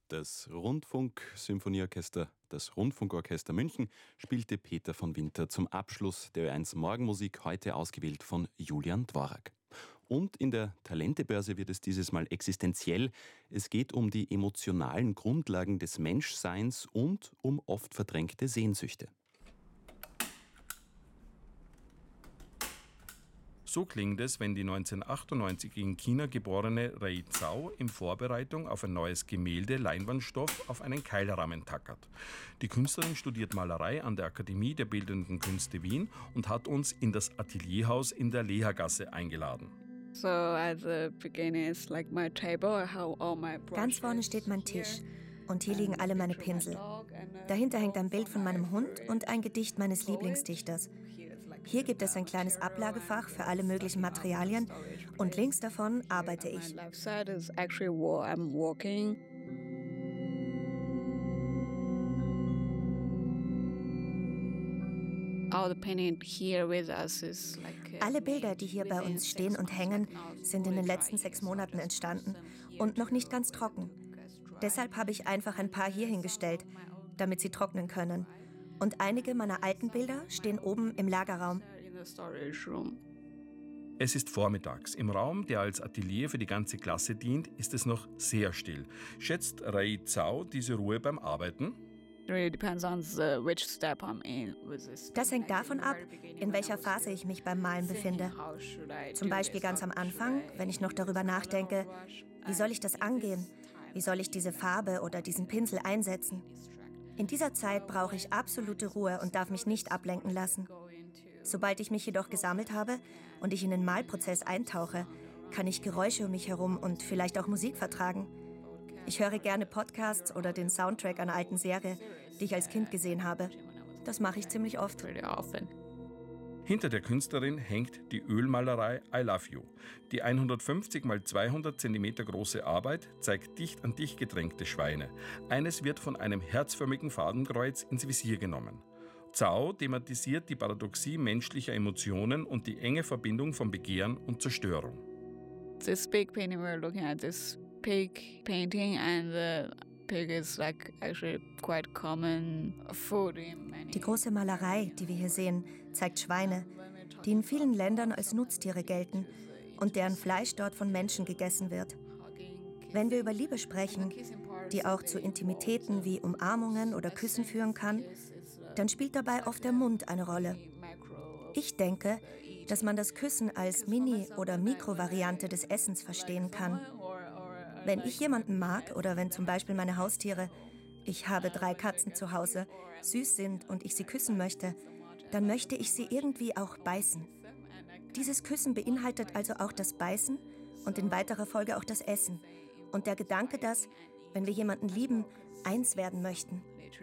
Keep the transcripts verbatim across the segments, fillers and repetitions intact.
Das Rundfunk-Symphonieorchester, das Rundfunkorchester München, spielte Peter von Winter zum Abschluss der Ö eins Morgenmusik, heute ausgewählt von Julian Dvorak. Und in der Talentebörse wird es dieses Mal existenziell. Es geht um die emotionalen Grundlagen des Menschseins und um oft verdrängte Sehnsüchte. So klingt es, wenn die neunzehnhundertachtundneunzig in China geborene Ray Zhao in Vorbereitung auf ein neues Gemälde Leinwandstoff auf einen Keilrahmen tackert. Die Künstlerin studiert Malerei an der Akademie der Bildenden Künste Wien und hat uns in das Atelierhaus in der Lehergasse eingeladen. So at the beginning it's like my table, I have all my brushes. Ganz vorne steht mein Tisch und hier liegen alle meine Pinsel. Dahinter hängt ein Bild von meinem Hund und ein Gedicht meines Lieblingsdichters. Hier gibt es ein kleines Ablagefach für alle möglichen Materialien und links davon arbeite ich. Alle Bilder, die hier bei uns stehen und hängen, sind in den letzten sechs Monaten entstanden und noch nicht ganz trocken. Deshalb habe ich einfach ein paar hier hingestellt, damit sie trocknen können. Und einige meiner alten Bilder stehen oben im Lagerraum. Es ist vormittags. Im Raum, der als Atelier für die ganze Klasse dient, ist es noch sehr still. Schätzt Ray Zhao diese Ruhe beim Arbeiten? Das hängt davon ab, in welcher Phase ich mich beim Malen befinde. Zum Beispiel ganz am Anfang, wenn ich noch darüber nachdenke, wie soll ich das angehen? Wie soll ich diese Farbe oder diesen Pinsel einsetzen? In dieser Zeit brauche ich absolute Ruhe und darf mich nicht ablenken lassen. Sobald ich mich jedoch gesammelt habe und ich in den Malprozess eintauche, kann ich Geräusche um mich herum und vielleicht auch Musik vertragen. Ich höre gerne Podcasts oder den Soundtrack einer alten Serie, die ich als Kind gesehen habe. Das mache ich ziemlich oft. Hinter der Künstlerin hängt die Ölmalerei I Love You. Die hundertfünfzig mal zweihundert Zentimeter große Arbeit zeigt dicht an dicht gedrängte Schweine. Eines wird von einem herzförmigen Fadenkreuz ins Visier genommen. Zhao thematisiert die Paradoxie menschlicher Emotionen und die enge Verbindung von Begehren und Zerstörung. This big painting we're looking at, this pig painting and the pig is like actually quite common food in many. Die große Malerei, die wir hier sehen, zeigt Schweine, die in vielen Ländern als Nutztiere gelten und deren Fleisch dort von Menschen gegessen wird. Wenn wir über Liebe sprechen, die auch zu Intimitäten wie Umarmungen oder Küssen führen kann, dann spielt dabei oft der Mund eine Rolle. Ich denke, dass man das Küssen als Mini- oder Mikrovariante des Essens verstehen kann. Wenn ich jemanden mag oder wenn zum Beispiel meine Haustiere, ich habe drei Katzen zu Hause, süß sind und ich sie küssen möchte, dann möchte ich sie irgendwie auch beißen. Dieses Küssen beinhaltet also auch das Beißen und in weiterer Folge auch das Essen. Und der Gedanke, dass, wenn wir jemanden lieben, eins werden möchten.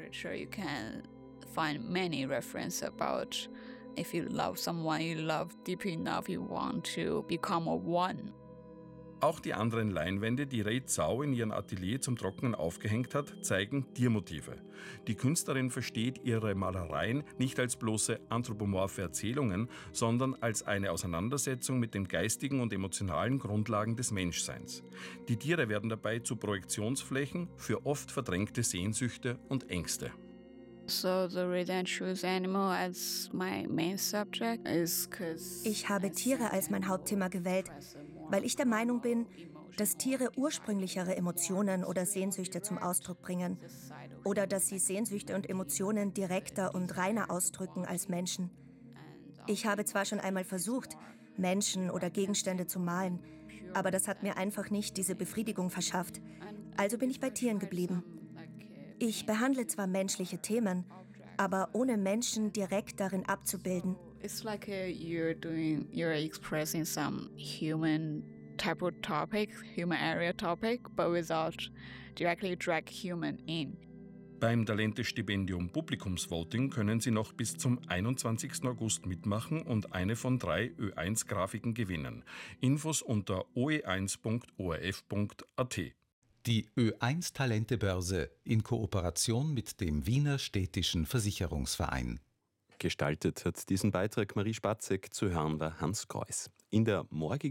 Find many references about if you love someone you love deep enough, you want to become a one. Auch die anderen Leinwände, die Ray Zhao in ihrem Atelier zum Trocknen aufgehängt hat, zeigen Tiermotive. Die Künstlerin versteht ihre Malereien nicht als bloße anthropomorphe Erzählungen, sondern als eine Auseinandersetzung mit den geistigen und emotionalen Grundlagen des Menschseins. Die Tiere werden dabei zu Projektionsflächen für oft verdrängte Sehnsüchte und Ängste. So the reason I choose animal as my main subject is 'cause Ich habe Tiere als mein Hauptthema gewählt, weil ich der Meinung bin, dass Tiere ursprünglichere Emotionen oder Sehnsüchte zum Ausdruck bringen oder dass sie Sehnsüchte und Emotionen direkter und reiner ausdrücken als Menschen. Ich habe zwar schon einmal versucht, Menschen oder Gegenstände zu malen, aber das hat mir einfach nicht diese Befriedigung verschafft. Also bin ich bei Tieren geblieben. Ich behandle zwar menschliche Themen, aber ohne Menschen direkt darin abzubilden. It's like a, you're doing, you're expressing some human type of topic, human area topic, but without directly drag human in. Beim Talente-Stipendium Publikumsvoting können Sie noch bis zum einundzwanzigsten August mitmachen und eine von drei Ö eins Grafiken gewinnen. Infos unter o e eins punkt o r f punkt a t. Die Ö eins Talentebörse in Kooperation mit dem Wiener Städtischen Versicherungsverein. Gestaltet hat diesen Beitrag Marie Spatzek, zu hören war Hans Kreuß. In der morgigen